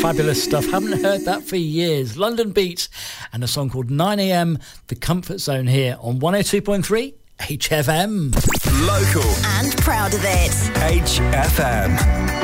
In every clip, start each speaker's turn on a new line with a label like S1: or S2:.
S1: Fabulous stuff. Haven't heard that for years. London Beat and a song called 9am, The Comfort Zone, here on 102.3 HFM.
S2: Local
S3: and proud of it.
S2: HFM.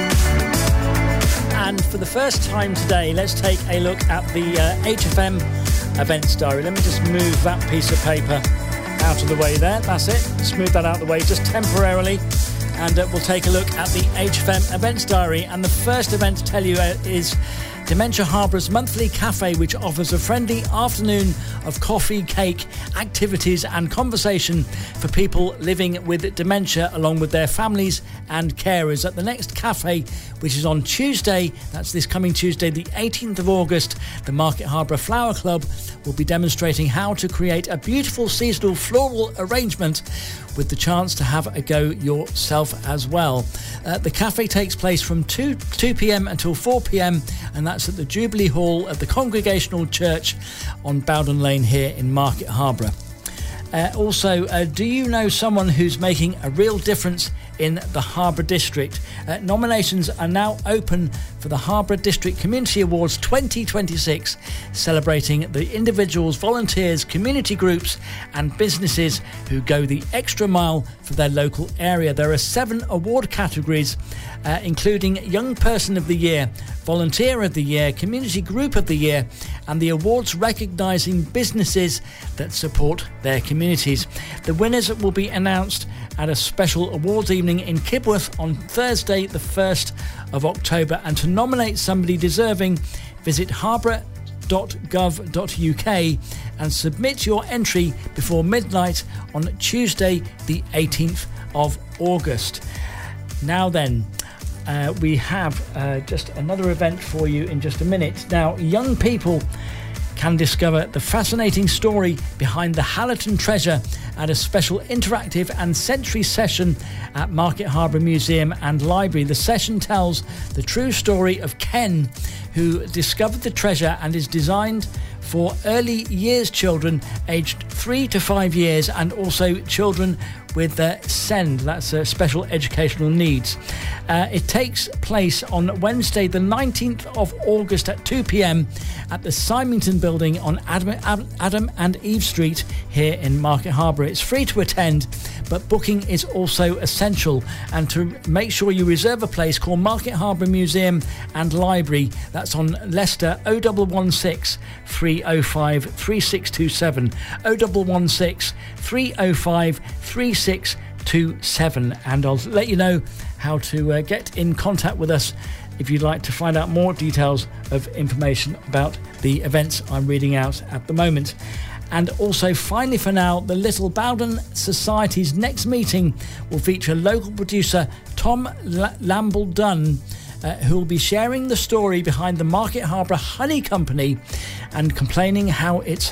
S1: And for the first time today, let's take a look at the HFM events diary. Let me just move that piece of paper out of the way there. That's it. Smooth that out of the way just temporarily. And we'll take a look at the HFM events diary. And the first event to tell you is Dementia Harbour's monthly cafe, which offers a friendly afternoon of coffee, cake, activities and conversation for people living with dementia, along with their families and carers. At the next cafe, which is on Tuesday, that's this coming Tuesday, the 18th of August, the Market Harbour Flower Club will be demonstrating how to create a beautiful seasonal floral arrangement with the chance to have a go yourself as well. The cafe takes place from 2 p.m. until 4 p.m. and that's at the Jubilee Hall at the Congregational Church on Bowden Lane here in Market Harbour. Also, do you know someone who's making a real difference in the Harbour District? Nominations are now open for the Harbour District Community Awards 2026, celebrating the individuals, volunteers, community groups and businesses who go the extra mile for their local area. There are 7 award categories, including Young Person of the Year, Volunteer of the Year, Community Group of the Year, and the awards recognising businesses that support their communities. The winners will be announced at a special awards evening in Kibworth on Thursday, the 1st of October. And to nominate somebody deserving, visit harbour.gov.uk and submit your entry before midnight on Tuesday, the 18th of August. Now then, we have just another event for you in just a minute. Now, young people can discover the fascinating story behind the Hallerton treasure at a special interactive and sensory session at Market Harbour Museum and Library. The session tells the true story of Ken, who discovered the treasure, and is designed for early years children aged 3 to 5 years and also children with SEND, that's special educational needs. It takes place on Wednesday the 19th of August at 2 p.m. at the Symington Building on Adam and Eve Street here in Market Harbour. It's free to attend, but booking is also essential. And to make sure you reserve a place, call Market Harbour Museum and Library. That's on Leicester 0116 305 3627, 0116 305 3627. And I'll let you know how to get in contact with us if you'd like to find out more details of information about the events I'm reading out at the moment. And also, finally for now, the Little Bowden Society's next meeting will feature local producer Tom Lamble-Dunn, who will be sharing the story behind the Market Harbour Honey Company and explaining how its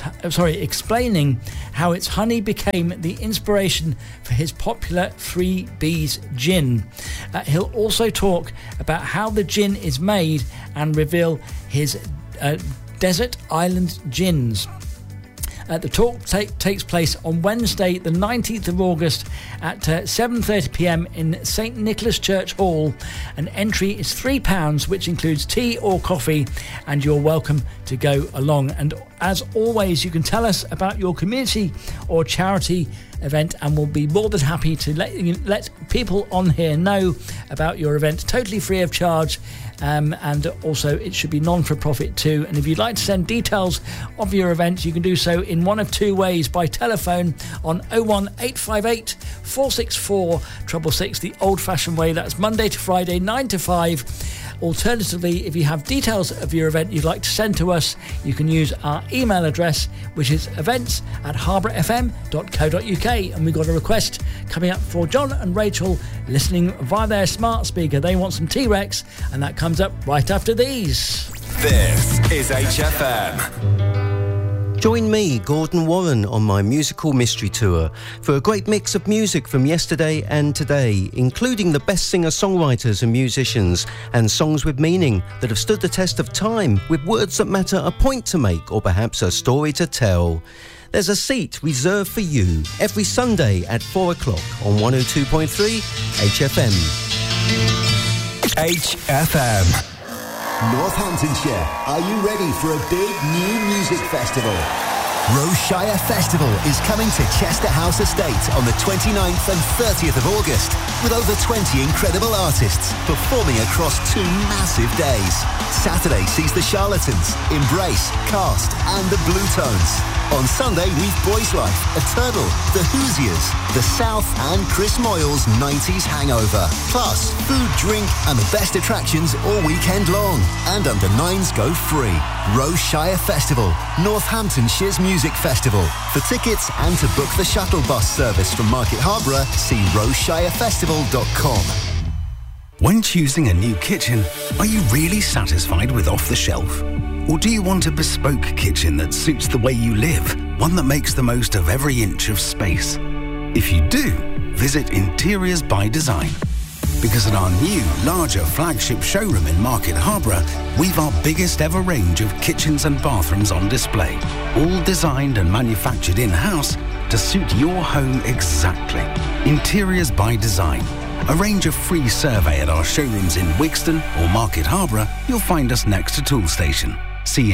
S1: honey became the inspiration for his popular 3B's gin. He'll also talk about how the gin is made and reveal his desert island gins. The talk takes place on Wednesday, the 19th of August at 7:30 p.m. in St Nicholas Church Hall. An entry is £3, which includes tea or coffee, and you're welcome to go along. And as always, you can tell us about your community or charity event, and we'll be more than happy to let people on here know about your event, totally free of charge. And also it should be non-for-profit too. And if you'd like to send details of your event, you can do so in one of 2 ways: by telephone on 01858 464 666, the old-fashioned way. That's Monday to Friday 9 to 5. Alternatively, if you have details of your event you'd like to send to us, you can use our email address, which is events@harbourfm.co.uk. And we've got a request coming up for John and Rachel listening via their smart speaker. They want some T-Rex, and that comes up right after these.
S2: This is HFM.
S4: Join me, Gordon Warren, on my musical mystery tour for a great mix of music from yesterday and today, including the best singer-songwriters and musicians, and songs with meaning that have stood the test of time, with words that matter, a point to make, or perhaps a story to tell. There's a seat reserved for you every Sunday at 4 o'clock on 102.3 HFM.
S2: HFM.
S3: Northamptonshire, are you ready for a big new music festival? Roshire Festival is coming to Chester House Estate on the 29th and 30th of August, with over 20 incredible artists performing across 2 massive days. Saturday sees the Charlatans, Embrace, Cast and the Blue Tones. On Sunday, we've Boys Life, Eternal, The Hoosiers, The South and Chris Moyle's 90s Hangover. Plus, food, drink and the best attractions all weekend long. And under 9s go free. Roshire Festival, Northamptonshire's music festival. For tickets and to book the shuttle bus service from Market Harborough, see roshirefestival.com.
S5: When choosing a new kitchen, are you really satisfied with off-the-shelf? Or do you want a bespoke kitchen that suits the way you live, one that makes the most of every inch of space? If you do, visit Interiors by Design. Because at our new, larger flagship showroom in Market Harborough, we've our biggest ever range of kitchens and bathrooms on display, all designed and manufactured in-house to suit your home exactly. Interiors by Design. Arrange a free survey at our showrooms in Wigston or Market Harborough. You'll find us next to Toolstation. See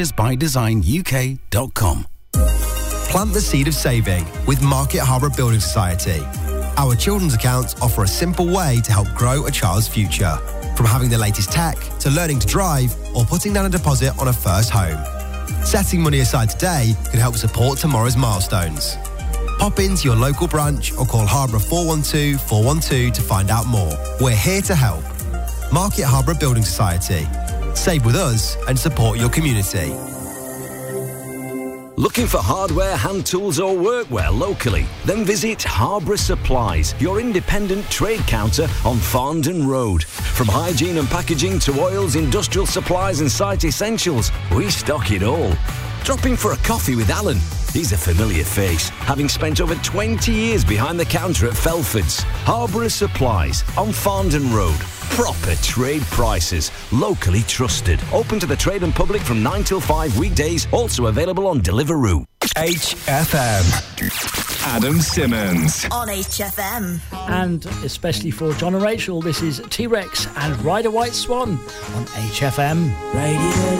S5: interiorsbydesign.uk.com.
S6: Plant the seed of saving with Market Harborough Building Society. Our children's accounts offer a simple way to help grow a child's future. From having the latest tech to learning to drive or putting down a deposit on a first home. Setting money aside today can help support tomorrow's milestones. Pop into your local branch or call Harborough 412 412 to find out more. We're here to help. Market Harborough Building Society. Save with us and support your community.
S7: Looking for hardware, hand tools or workwear locally? Then visit Harborough Supplies, your independent trade counter on Farndon Road. From hygiene and packaging to oils, industrial supplies and site essentials, we stock it all. Drop in for a coffee with Alan. He's a familiar face, having spent over 20 years behind the counter at Felford's. Harborough Supplies on Farndon Road. Proper trade prices, locally trusted. Open to the trade and public from 9 till 5 weekdays, also available on Deliveroo.
S2: HFM. Adam Simmons.
S8: On HFM.
S1: And especially for John and Rachel, this is T-Rex and Ride a White Swan on HFM.
S9: Radio